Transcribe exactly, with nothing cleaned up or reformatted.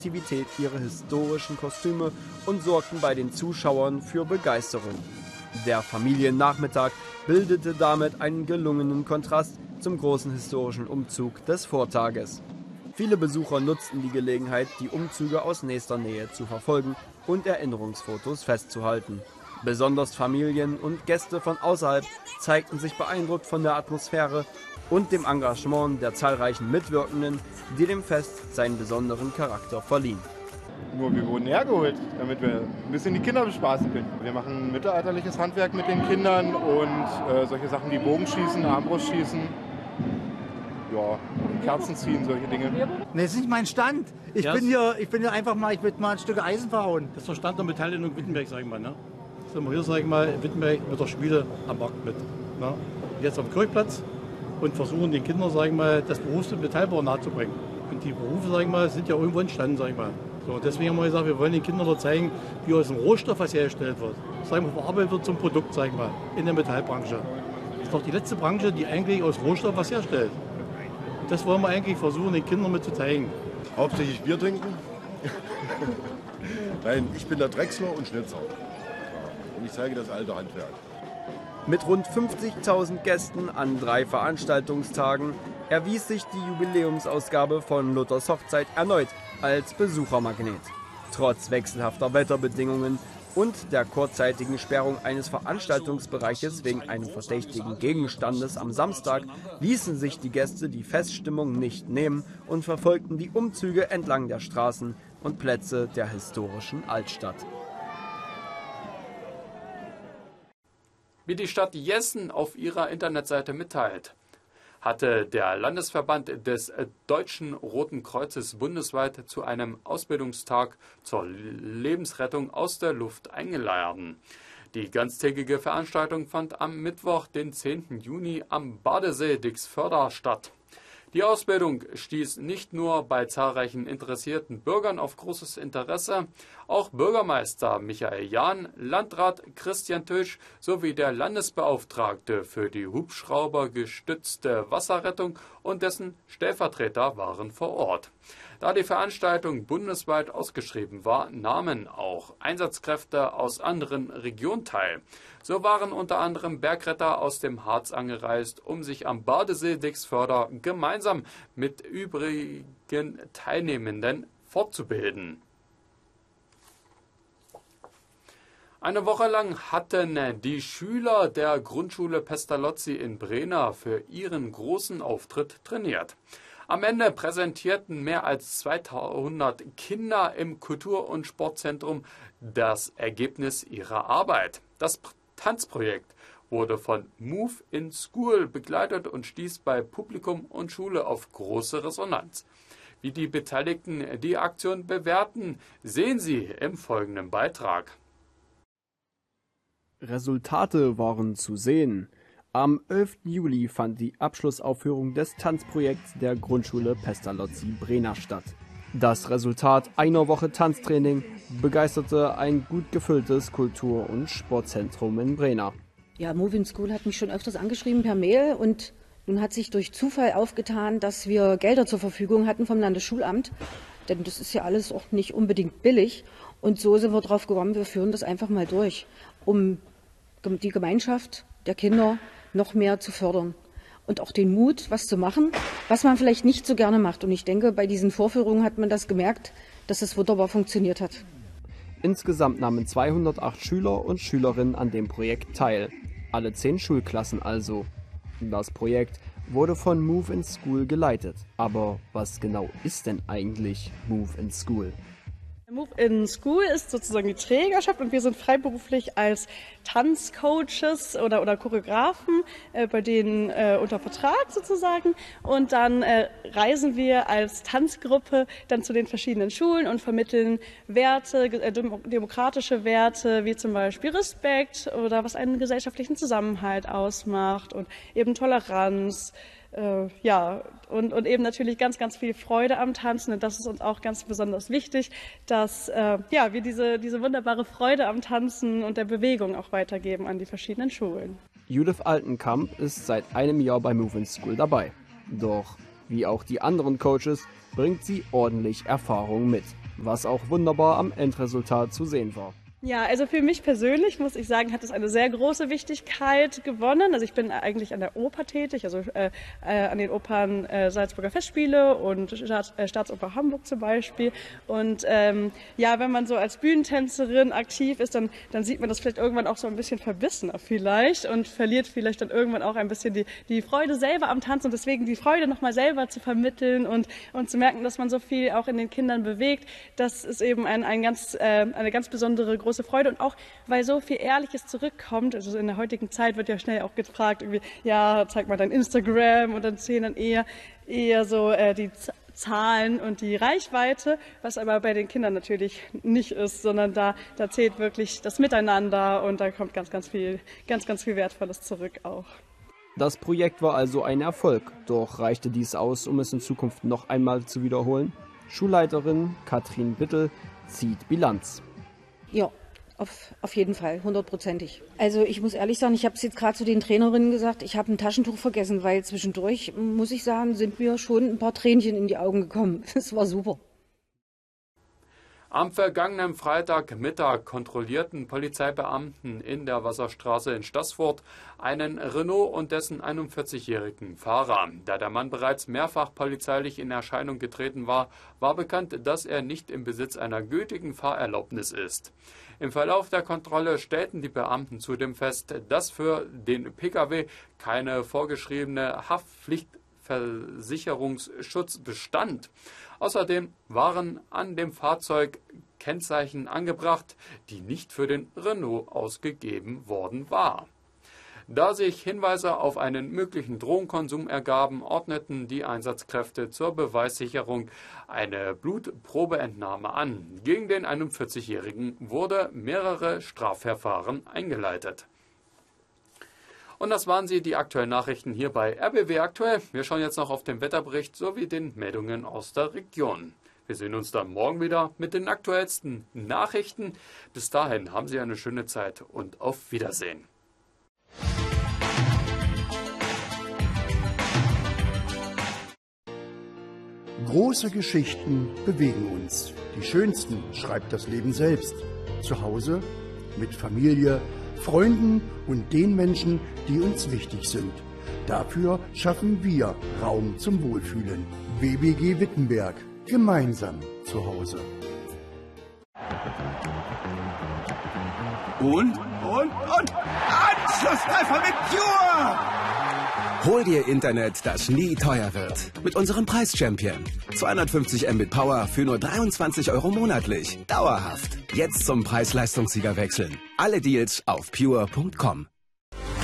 Aktivität ihre historischen Kostüme und sorgten bei den Zuschauern für Begeisterung. Der Familiennachmittag bildete damit einen gelungenen Kontrast zum großen historischen Umzug des Vortages. Viele Besucher nutzten die Gelegenheit, die Umzüge aus nächster Nähe zu verfolgen und Erinnerungsfotos festzuhalten. Besonders Familien und Gäste von außerhalb zeigten sich beeindruckt von der Atmosphäre und dem Engagement der zahlreichen Mitwirkenden, die dem Fest seinen besonderen Charakter verliehen. Nur wir wurden hergeholt, damit wir ein bisschen die Kinder bespaßen können. Wir machen mittelalterliches Handwerk mit den Kindern und äh, solche Sachen wie Bogenschießen, Armbrustschießen, ja, Kerzen ziehen, solche Dinge. Nee, das ist nicht mein Stand. Ich, yes. bin, hier, ich bin hier einfach mal, ich will mal ein Stück Eisen verhauen. Das ist der Stand der Metallinnung Wittenberg, sag ich mal. Ne? Sind wir hier, sag ich mal, in Wittenberg mit der Schmiede am Markt mit. Ne? Jetzt am Kirchplatz und versuchen den Kindern, sag ich mal, das Berufs- und Metallbau nahezubringen. Und die Berufe, sag ich mal, sind ja irgendwo entstanden, sag ich mal. So, deswegen haben wir gesagt, wir wollen den Kindern da zeigen, wie aus dem Rohstoff was hergestellt wird. Sagen wir, verarbeitet wird zum Produkt, sag ich mal, in der Metallbranche. Das ist doch die letzte Branche, die eigentlich aus Rohstoff was herstellt. Das wollen wir eigentlich versuchen, den Kindern mit zu zeigen. Hauptsächlich Bier trinken. Nein, ich bin der Drechsler und Schnitzer. Und ich zeige das alte Handwerk. Mit rund fünfzigtausend Gästen an drei Veranstaltungstagen erwies sich die Jubiläumsausgabe von Luthers Hochzeit erneut als Besuchermagnet. Trotz wechselhafter Wetterbedingungen und der kurzzeitigen Sperrung eines Veranstaltungsbereiches wegen einem verdächtigen Gegenstandes am Samstag ließen sich die Gäste die Feststimmung nicht nehmen und verfolgten die Umzüge entlang der Straßen und Plätze der historischen Altstadt. Wie die Stadt Jessen auf ihrer Internetseite mitteilt, hatte der Landesverband des Deutschen Roten Kreuzes bundesweit zu einem Ausbildungstag zur Lebensrettung aus der Luft eingeladen. Die ganztägige Veranstaltung fand am Mittwoch, den zehnten Juni, am Badesee Dixförder statt. Die Ausbildung stieß nicht nur bei zahlreichen interessierten Bürgern auf großes Interesse, auch Bürgermeister Michael Jahn, Landrat Christian Tösch sowie der Landesbeauftragte für die hubschraubergestützte Wasserrettung und dessen Stellvertreter waren vor Ort. Da die Veranstaltung bundesweit ausgeschrieben war, nahmen auch Einsatzkräfte aus anderen Regionen teil. So waren unter anderem Bergretter aus dem Harz angereist, um sich am Badesee Dixförder gemeinsam mit übrigen Teilnehmenden fortzubilden. Eine Woche lang hatten die Schüler der Grundschule Pestalozzi in Brena für ihren großen Auftritt trainiert. Am Ende präsentierten mehr als zweitausendhundert Kinder im Kultur- und Sportzentrum das Ergebnis ihrer Arbeit. Das Tanzprojekt wurde von Move in School begleitet und stieß bei Publikum und Schule auf große Resonanz. Wie die Beteiligten die Aktion bewerten, sehen Sie im folgenden Beitrag. Resultate waren zu sehen. Am elften Juli fand die Abschlussaufführung des Tanzprojekts der Grundschule Pestalozzi Brena statt. Das Resultat einer Woche Tanztraining begeisterte ein gut gefülltes Kultur- und Sportzentrum in Brena. Ja, Move in School hat mich schon öfters angeschrieben per Mail und nun hat sich durch Zufall aufgetan, dass wir Gelder zur Verfügung hatten vom Landesschulamt. Denn das ist ja alles auch nicht unbedingt billig. Und so sind wir drauf gekommen, wir führen das einfach mal durch, um die Gemeinschaft der Kinder noch mehr zu fördern und auch den Mut, was zu machen, was man vielleicht nicht so gerne macht. Und ich denke, bei diesen Vorführungen hat man das gemerkt, dass es wunderbar funktioniert hat. Insgesamt nahmen zweihundertacht Schüler und Schülerinnen an dem Projekt teil. Alle zehn Schulklassen also. Das Projekt wurde von Move in School geleitet. Aber was genau ist denn eigentlich Move in School? Move in School ist sozusagen die Trägerschaft und wir sind freiberuflich als Tanzcoaches oder, oder Choreografen äh, bei denen äh, unter Vertrag sozusagen und dann äh, reisen wir als Tanzgruppe dann zu den verschiedenen Schulen und vermitteln Werte, äh, demokratische Werte wie zum Beispiel Respekt oder was einen gesellschaftlichen Zusammenhalt ausmacht und eben Toleranz. Äh, ja, und, und eben natürlich ganz, ganz viel Freude am Tanzen. Und das ist uns auch ganz besonders wichtig, dass äh, ja, wir diese, diese wunderbare Freude am Tanzen und der Bewegung auch weitergeben an die verschiedenen Schulen. Judith Altenkamp ist seit einem Jahr bei Move in School dabei. Doch, wie auch die anderen Coaches, bringt sie ordentlich Erfahrung mit. was auch wunderbar am Endresultat zu sehen war. Ja, also für mich persönlich muss ich sagen, hat es eine sehr große Wichtigkeit gewonnen. Also ich bin eigentlich an der Oper tätig, also äh, äh, an den Opern äh, Salzburger Festspiele und Staats, äh, Staatsoper Hamburg zum Beispiel. Und ähm, ja, wenn man so als Bühnentänzerin aktiv ist, dann, dann sieht man das vielleicht irgendwann auch so ein bisschen verbissener vielleicht und verliert vielleicht dann irgendwann auch ein bisschen die, die Freude selber am Tanzen und deswegen die Freude nochmal selber zu vermitteln und, und zu merken, dass man so viel auch in den Kindern bewegt. Das ist eben ein, ein ganz, äh, eine ganz besondere große große Freude und auch, weil so viel Ehrliches zurückkommt. Also in der heutigen Zeit wird ja schnell auch gefragt, irgendwie, ja, zeig mal dein Instagram und dann zählen dann eher, eher so äh, die Z Zahlen und die Reichweite, was aber bei den Kindern natürlich nicht ist, sondern da, da zählt wirklich das Miteinander und da kommt ganz, ganz viel, ganz, ganz viel Wertvolles zurück auch. Das Projekt war also ein Erfolg, doch reichte dies aus, um es in Zukunft noch einmal zu wiederholen? Schulleiterin Katrin Bittel zieht Bilanz. Ja. Auf, auf jeden Fall, hundertprozentig. Also ich muss ehrlich sagen, ich habe es jetzt gerade zu den Trainerinnen gesagt, ich habe ein Taschentuch vergessen, weil zwischendurch, muss ich sagen, sind mir schon ein paar Tränchen in die Augen gekommen. Das war super. Am vergangenen Freitagmittag kontrollierten Polizeibeamten in der Wasserstraße in Staßfurt einen Renault und dessen einundvierzigjährigen Fahrer. Da der Mann bereits mehrfach polizeilich in Erscheinung getreten war, war bekannt, dass er nicht im Besitz einer gültigen Fahrerlaubnis ist. Im Verlauf der Kontrolle stellten die Beamten zudem fest, dass für den Pkw keine vorgeschriebene Haftpflichtversicherungsschutz bestand. Außerdem waren an dem Fahrzeug Kennzeichen angebracht, die nicht für den Renault ausgegeben worden war. Da sich Hinweise auf einen möglichen Drogenkonsum ergaben, ordneten die Einsatzkräfte zur Beweissicherung eine Blutprobeentnahme an. Gegen den einundvierzigjährigen wurde mehrere Strafverfahren eingeleitet. Und das waren sie, die aktuellen Nachrichten hier bei R B W Aktuell. Wir schauen jetzt noch auf den Wetterbericht sowie den Meldungen aus der Region. Wir sehen uns dann morgen wieder mit den aktuellsten Nachrichten. Bis dahin haben Sie eine schöne Zeit und auf Wiedersehen. Große Geschichten bewegen uns. Die schönsten schreibt das Leben selbst. Zu Hause, mit Familie, Freunden und den Menschen, die uns wichtig sind. Dafür schaffen wir Raum zum Wohlfühlen. W B G Wittenberg. Gemeinsam zu Hause. Und, und, und, Anschlusstreffer mit Pure! Hol dir Internet, das nie teuer wird. Mit unserem Preis-Champion. zweihundertfünfzig Mbit Power für nur dreiundzwanzig Euro monatlich. Dauerhaft. Jetzt zum Preis-Leistungssieger wechseln. Alle Deals auf pure punkt com.